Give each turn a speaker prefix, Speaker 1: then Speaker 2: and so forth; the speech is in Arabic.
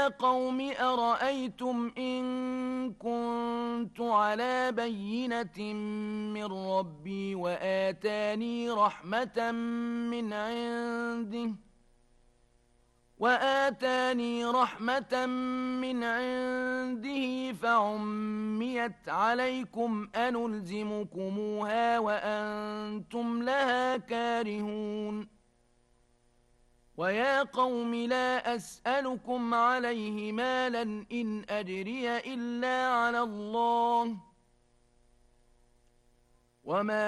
Speaker 1: ويا قوم أرأيتم إن كنت على بينة من ربي وآتاني رحمة من عنده فعميت عليكم أنلزمكموها وأنتم لها كارهون ويا قوم لا أسألكم عليه مالا إن أجري إلا على الله وما